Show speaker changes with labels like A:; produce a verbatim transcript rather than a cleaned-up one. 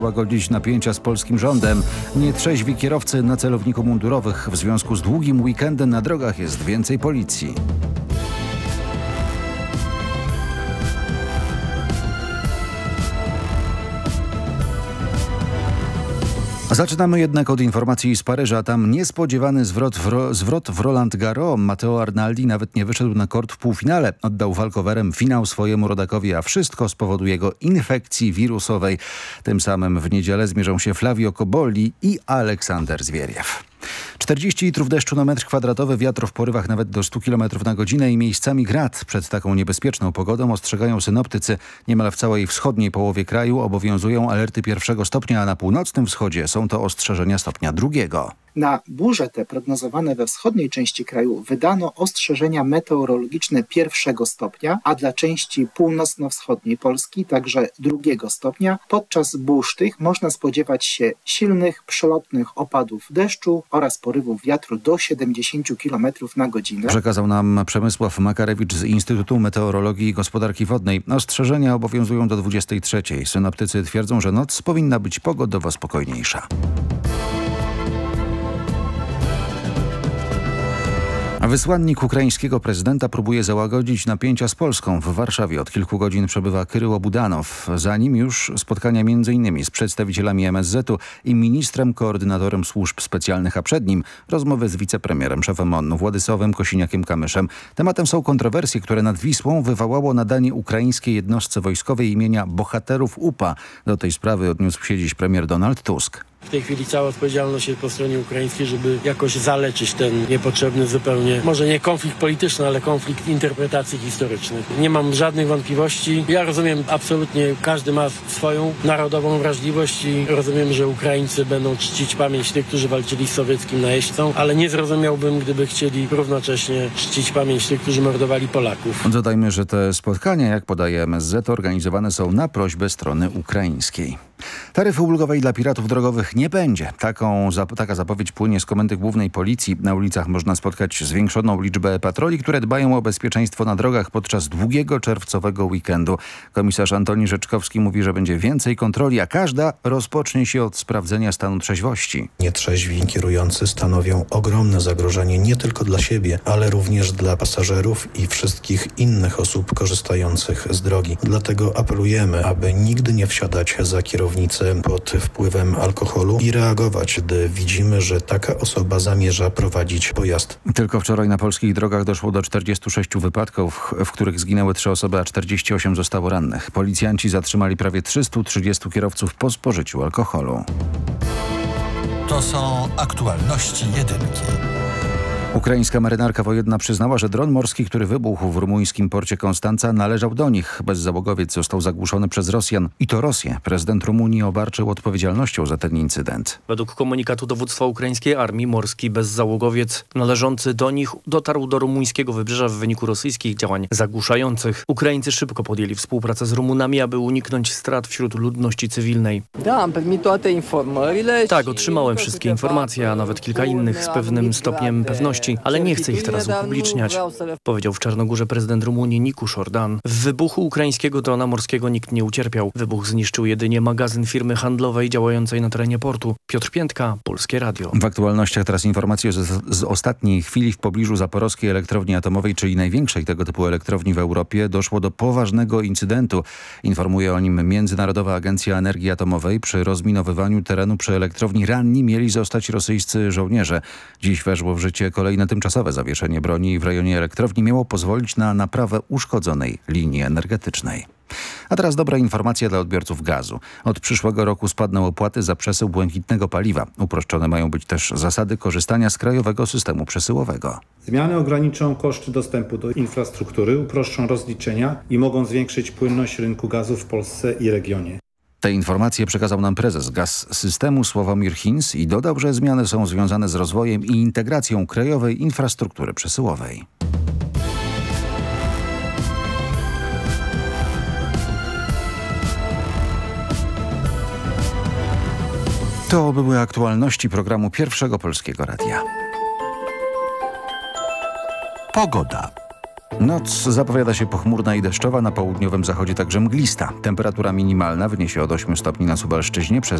A: łagodzić napięcia z polskim rządem. Nietrzeźwi kierowcy na celowniku mundurowych. W związku z długim weekendem na drogach jest więcej policji. Zaczynamy jednak od informacji z Paryża. Tam niespodziewany zwrot w, ro, zwrot w Roland Garros. Matteo Arnaldi nawet nie wyszedł na kort w półfinale. Oddał walkowerem finał swojemu rodakowi, a wszystko z powodu jego infekcji wirusowej. Tym samym w niedzielę zmierzą się Flavio Cobolli i Aleksander Zwieriew. czterdzieści litrów deszczu na metr kwadratowy, wiatr w porywach nawet do stu kilometrów na godzinę i miejscami grad. Przed taką niebezpieczną pogodą ostrzegają synoptycy. Niemal w całej wschodniej połowie kraju obowiązują alerty pierwszego stopnia, a na północnym wschodzie są to ostrzeżenia stopnia drugiego.
B: Na burze te prognozowane we wschodniej części kraju wydano ostrzeżenia meteorologiczne pierwszego stopnia, a dla części północno-wschodniej Polski także drugiego stopnia. Podczas burz tych można spodziewać się silnych, przelotnych opadów deszczu oraz porywów wiatru do siedemdziesięciu kilometrów na godzinę.
A: Przekazał nam Przemysław Makarewicz z Instytutu Meteorologii i Gospodarki Wodnej. Ostrzeżenia obowiązują do dwudziestej trzeciej. Synoptycy twierdzą, że noc powinna być pogodowo spokojniejsza. Wysłannik ukraińskiego prezydenta próbuje załagodzić napięcia z Polską. W Warszawie od kilku godzin przebywa Kyryło Budanow. Za nim już spotkania między innymi z przedstawicielami M S Z u i ministrem koordynatorem służb specjalnych, a przed nim rozmowy z wicepremierem, szefem O N u Władysławem Kosiniakiem-Kamyszem. Tematem są kontrowersje, które nad Wisłą wywołało nadanie ukraińskiej jednostce wojskowej imienia Bohaterów U P A. Do tej sprawy odniósł się dziś premier Donald Tusk.
C: W tej chwili cała odpowiedzialność jest po stronie ukraińskiej, żeby jakoś zaleczyć ten niepotrzebny zupełnie, może nie konflikt polityczny, ale konflikt interpretacji historycznych. Nie mam żadnych wątpliwości. Ja rozumiem absolutnie, każdy ma swoją narodową wrażliwość i rozumiem, że Ukraińcy będą czcić pamięć tych, którzy walczyli z sowieckim najeźdźcą, ale nie zrozumiałbym, gdyby chcieli równocześnie czcić pamięć tych, którzy mordowali Polaków.
A: Dodajmy, że te spotkania, jak podaje M S Z, organizowane są na prośbę strony ukraińskiej. Taryfy ulgowej dla piratów drogowych nie będzie. Taką, taka zapowiedź płynie z Komendy Głównej Policji. Na ulicach można spotkać zwiększoną liczbę patroli, które dbają o bezpieczeństwo na drogach podczas długiego czerwcowego weekendu. Komisarz Antoni Rzeczkowski mówi, że będzie więcej kontroli, a każda rozpocznie się od sprawdzenia stanu trzeźwości.
D: Nietrzeźwi kierujący stanowią ogromne zagrożenie nie tylko dla siebie, ale również dla pasażerów i wszystkich innych osób korzystających z drogi. Dlatego apelujemy, aby nigdy nie wsiadać za kierownicę pod wpływem alkoholu i reagować, gdy widzimy, że taka osoba zamierza prowadzić pojazd.
A: Tylko wczoraj na polskich drogach doszło do czterdziestu sześciu wypadków, w których zginęły trzy osoby, a czterdzieści osiem zostało rannych. Policjanci zatrzymali prawie trzystu trzydziestu kierowców po spożyciu alkoholu.
E: To są aktualności jedynki.
A: Ukraińska marynarka wojenna przyznała, że dron morski, który wybuchł w rumuńskim porcie Konstanca, należał do nich. Bezzałogowiec został zagłuszony przez Rosjan. I to Rosję prezydent Rumunii obarczył odpowiedzialnością za ten incydent.
F: Według komunikatu dowództwa ukraińskiej armii morski bezzałogowiec należący do nich dotarł do rumuńskiego wybrzeża w wyniku rosyjskich działań zagłuszających. Ukraińcy szybko podjęli współpracę z Rumunami, aby uniknąć strat wśród ludności cywilnej. Tak, otrzymałem wszystkie informacje, a nawet kilka innych z pewnym stopniem pewności. Ale nie chcę ich teraz upubliczniać, powiedział w Czarnogórze prezydent Rumunii Nicuș Ordan. W wybuchu ukraińskiego drona morskiego nikt nie ucierpiał. Wybuch zniszczył jedynie magazyn firmy handlowej działającej na terenie portu. Piotr Piętka, Polskie Radio.
A: W aktualnościach teraz informacje z, z ostatniej chwili. W pobliżu Zaporowskiej Elektrowni Atomowej, czyli największej tego typu elektrowni w Europie, doszło do poważnego incydentu. Informuje o nim Międzynarodowa Agencja Energii Atomowej. Przy rozminowywaniu terenu przy elektrowni ranni mieli zostać rosyjscy żołnierze. Dziś weszło w życie kolejne Kolejne tymczasowe zawieszenie broni w rejonie elektrowni miało pozwolić na naprawę uszkodzonej linii energetycznej. A teraz dobra informacja dla odbiorców gazu. Od przyszłego roku spadną opłaty za przesył błękitnego paliwa. Uproszczone mają być też zasady korzystania z krajowego systemu przesyłowego.
G: Zmiany ograniczą koszty dostępu do infrastruktury, uproszczą rozliczenia i mogą zwiększyć płynność rynku gazu w Polsce i regionie.
A: Te informacje przekazał nam prezes Gaz-Systemu Sławomir Hinz i dodał, że zmiany są związane z rozwojem i integracją krajowej infrastruktury przesyłowej. To były aktualności programu Pierwszego Polskiego Radia.
E: Pogoda.
A: Noc zapowiada się pochmurna i deszczowa, na południowym zachodzie także mglista. Temperatura minimalna wyniesie od ośmiu stopni na Suwalszczyźnie, przez